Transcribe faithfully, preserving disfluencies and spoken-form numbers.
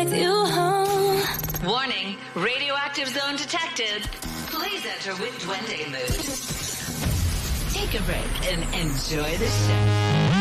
take you home. Warning, radioactive zone detected. Please enter with Duende mood. Take a break and enjoy the show.